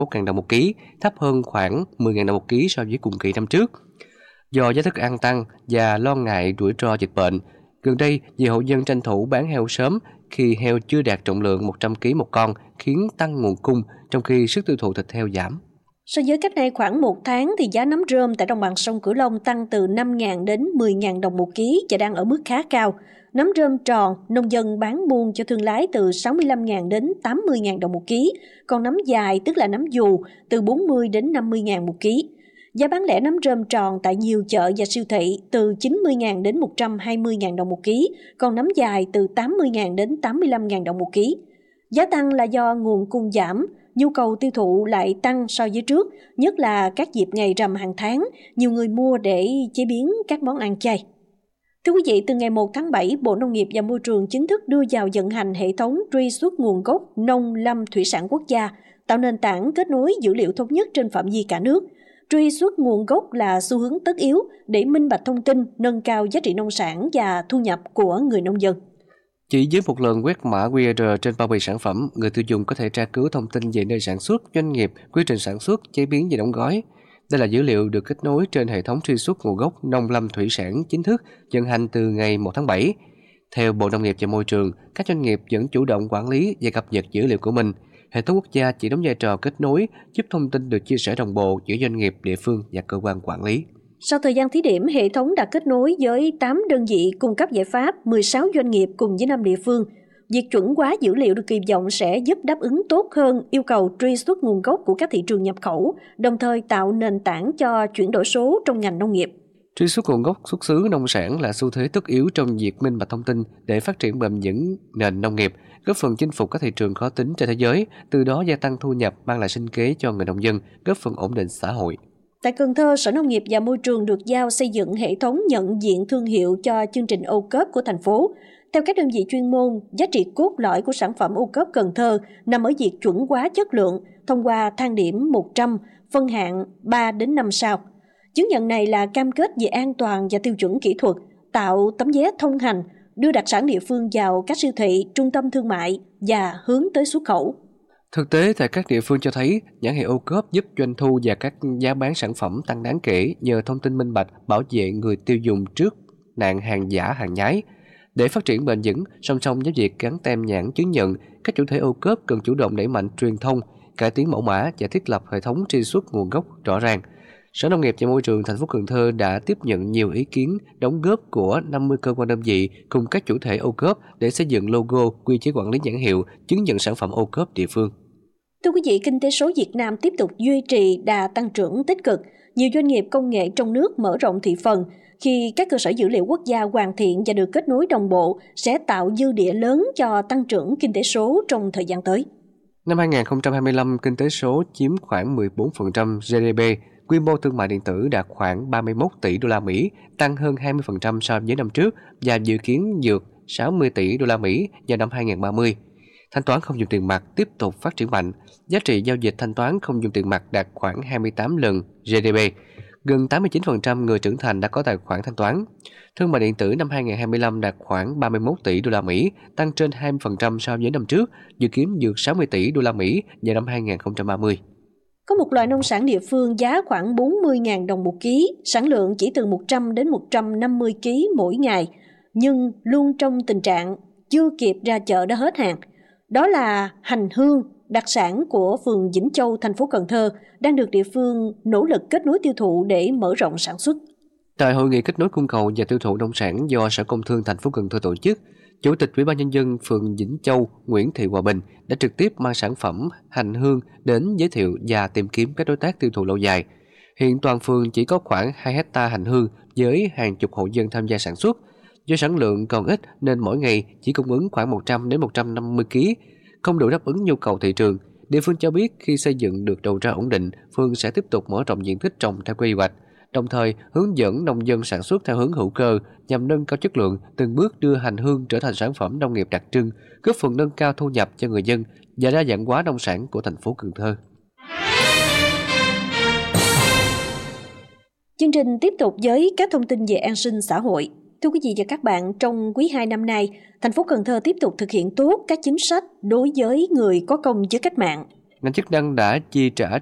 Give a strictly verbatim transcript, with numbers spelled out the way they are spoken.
một nghìn đồng một ký, thấp hơn khoảng mười nghìn đồng một ký so với cùng kỳ năm trước. Do giá thức ăn tăng và lo ngại rủi ro dịch bệnh, gần đây nhiều hộ dân tranh thủ bán heo sớm khi heo chưa đạt trọng lượng một trăm ki lô gam một con, khiến tăng nguồn cung trong khi sức tiêu thụ thịt heo giảm. So với cách đây khoảng một tháng thì giá nấm rơm tại đồng bằng sông Cửu Long tăng từ năm nghìn đến mười nghìn đồng một ký và đang ở mức khá cao. Nấm rơm tròn, nông dân bán buôn cho thương lái từ sáu mươi lăm nghìn đến tám mươi nghìn đồng một ký, còn nấm dài tức là nấm dù từ bốn mươi đến năm mươi nghìn một ký. Giá bán lẻ nấm rơm tròn tại nhiều chợ và siêu thị từ chín mươi nghìn đến một trăm hai mươi nghìn đồng một ký, còn nấm dài từ tám mươi nghìn đến tám mươi lăm nghìn đồng một ký. Giá tăng là do nguồn cung giảm, nhu cầu tiêu thụ lại tăng so với trước, nhất là các dịp ngày rằm hàng tháng, nhiều người mua để chế biến các món ăn chay. Thưa quý vị, từ ngày một tháng bảy, Bộ Nông nghiệp và Môi trường chính thức đưa vào vận hành hệ thống truy xuất nguồn gốc nông lâm thủy sản quốc gia, tạo nền tảng kết nối dữ liệu thống nhất trên phạm vi cả nước. Truy xuất nguồn gốc là xu hướng tất yếu để minh bạch thông tin, nâng cao giá trị nông sản và thu nhập của người nông dân. Chỉ với một lần quét mã quy rờ trên bao bì sản phẩm, người tiêu dùng có thể tra cứu thông tin về nơi sản xuất, doanh nghiệp, quy trình sản xuất, chế biến và đóng gói. Đây là dữ liệu được kết nối trên hệ thống truy xuất nguồn gốc nông lâm thủy sản chính thức vận hành từ ngày một tháng bảy. Theo Bộ Nông nghiệp và Môi trường, các doanh nghiệp vẫn chủ động quản lý và cập nhật dữ liệu của mình. Hệ thống quốc gia chỉ đóng vai trò kết nối, giúp thông tin được chia sẻ đồng bộ giữa doanh nghiệp, địa phương và cơ quan quản lý. Sau thời gian thí điểm, hệ thống đã kết nối với tám đơn vị cung cấp giải pháp, mười sáu doanh nghiệp cùng với năm địa phương. Việc chuẩn hóa dữ liệu được kỳ vọng sẽ giúp đáp ứng tốt hơn yêu cầu truy xuất nguồn gốc của các thị trường nhập khẩu, đồng thời tạo nền tảng cho chuyển đổi số trong ngành nông nghiệp. Truy xuất nguồn gốc xuất xứ nông sản là xu thế tất yếu trong việc minh bạch thông tin để phát triển bền vững nền nông nghiệp, góp phần chinh phục các thị trường khó tính trên thế giới, từ đó gia tăng thu nhập, mang lại sinh kế cho người nông dân, góp phần ổn định xã hội. Tại Cần Thơ, Sở Nông nghiệp và Môi trường được giao xây dựng hệ thống nhận diện thương hiệu cho chương trình ô cốp của thành phố. Theo các đơn vị chuyên môn, giá trị cốt lõi của sản phẩm ô cốp Cần Thơ nằm ở việc chuẩn hóa chất lượng thông qua thang điểm một trăm, phân hạng ba đến năm sao. Chứng nhận này là cam kết về an toàn và tiêu chuẩn kỹ thuật, tạo tấm vé thông hành, đưa đặc sản địa phương vào các siêu thị, trung tâm thương mại và hướng tới xuất khẩu. Thực tế, tại các địa phương cho thấy, nhãn hiệu ô cốp giúp doanh thu và các giá bán sản phẩm tăng đáng kể nhờ thông tin minh bạch, bảo vệ người tiêu dùng trước nạn hàng giả, hàng nhái. Để phát triển bền vững, song song với việc gắn tem nhãn chứng nhận, các chủ thể ô cốp cần chủ động đẩy mạnh truyền thông, cải tiến mẫu mã và thiết lập hệ thống truy xuất nguồn gốc rõ ràng. Sở Nông nghiệp và Môi trường thành phố Cần Thơ đã tiếp nhận nhiều ý kiến đóng góp của năm mươi cơ quan đơn vị cùng các chủ thể ô cốp để xây dựng logo, quy chế quản lý nhãn hiệu, chứng nhận sản phẩm ô cốp địa phương. Thưa quý vị, kinh tế số Việt Nam tiếp tục duy trì đà tăng trưởng tích cực. Nhiều doanh nghiệp công nghệ trong nước mở rộng thị phần. Khi các cơ sở dữ liệu quốc gia hoàn thiện và được kết nối đồng bộ, sẽ tạo dư địa lớn cho tăng trưởng kinh tế số trong thời gian tới. Năm hai nghìn không trăm hai mươi lăm, kinh tế số chiếm khoảng mười bốn phần trăm giê đê pê, quy mô thương mại điện tử đạt khoảng ba mươi mốt tỷ đô la Mỹ, tăng hơn hai mươi phần trăm so với năm trước và dự kiến vượt sáu mươi tỷ đô la Mỹ vào năm hai nghìn không trăm ba mươi. Thanh toán không dùng tiền mặt tiếp tục phát triển mạnh, giá trị giao dịch thanh toán không dùng tiền mặt đạt khoảng hai mươi tám lần giê đê pê. Gần tám mươi chín phần trăm người trưởng thành đã có tài khoản thanh toán. Thương mại điện tử năm hai nghìn không trăm hai mươi lăm đạt khoảng ba mươi mốt tỷ đô la Mỹ, tăng trên hai mươi phần trăm so với năm trước, dự kiến vượt sáu mươi tỷ đô la Mỹ vào năm hai nghìn không trăm ba mươi. Có một loại nông sản địa phương giá khoảng bốn mươi nghìn đồng một ký, sản lượng chỉ từ một trăm đến một trăm năm mươi ký mỗi ngày, nhưng luôn trong tình trạng chưa kịp ra chợ đã hết hàng. Đó là hành hương, đặc sản của phường Vĩnh Châu, thành phố Cần Thơ, đang được địa phương nỗ lực kết nối tiêu thụ để mở rộng sản xuất. Tại hội nghị kết nối cung cầu và tiêu thụ nông sản do Sở Công Thương thành phố Cần Thơ tổ chức, Chủ tịch Ủy ban Nhân dân phường Vĩnh Châu Nguyễn Thị Hòa Bình đã trực tiếp mang sản phẩm hành hương đến giới thiệu và tìm kiếm các đối tác tiêu thụ lâu dài. Hiện toàn phường chỉ có khoảng hai héc ta hành hương với hàng chục hộ dân tham gia sản xuất. Do sản lượng còn ít nên mỗi ngày chỉ cung ứng khoảng một trăm đến một trăm năm mươi ký, không đủ đáp ứng nhu cầu thị trường. Địa phương cho biết khi xây dựng được đầu ra ổn định, phường sẽ tiếp tục mở rộng diện tích trồng theo quy hoạch, đồng thời hướng dẫn nông dân sản xuất theo hướng hữu cơ nhằm nâng cao chất lượng, từng bước đưa hành hương trở thành sản phẩm nông nghiệp đặc trưng, góp phần nâng cao thu nhập cho người dân và đa dạng hóa nông sản của thành phố Cần Thơ. Chương trình tiếp tục với các thông tin về an sinh xã hội. Thưa quý vị và các bạn, trong quý hai năm nay, thành phố Cần Thơ tiếp tục thực hiện tốt các chính sách đối với người có công với cách mạng. ngành chức năng đã chi trả